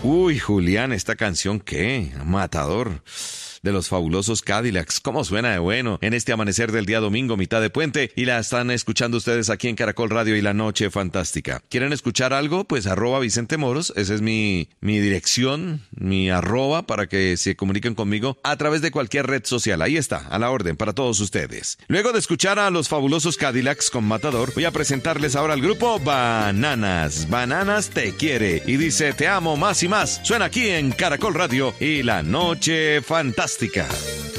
Uy, Julián, esta canción, ¿qué? Matador. De los fabulosos Cadillacs. ¿Cómo suena de bueno en este amanecer del día domingo, mitad de puente? Y la están escuchando ustedes aquí en Caracol Radio y La Noche Fantástica. ¿Quieren escuchar algo? Pues @Vicente Moros. Esa es mi dirección, mi @ para que se comuniquen conmigo a través de cualquier red social. Ahí está, a la orden para todos ustedes. Luego de escuchar a los fabulosos Cadillacs con Matador, voy a presentarles ahora al grupo Bananas. Bananas te quiere y dice te amo más y más. Suena aquí en Caracol Radio y La Noche Fantástica.